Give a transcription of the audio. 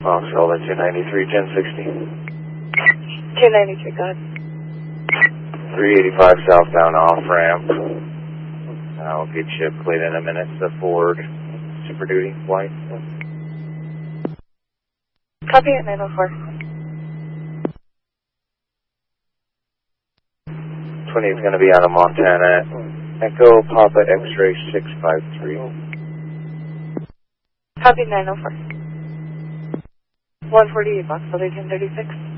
Foxtrot 293, Gen 60. 293, go ahead. 385 southbound off-ramp. I'll get you played in a minute. The Ford Super Duty white. Copy at 904. 20 is going to be out of Montana. Echo Papa X-ray 653. Copy 904. 148 Box, 1036.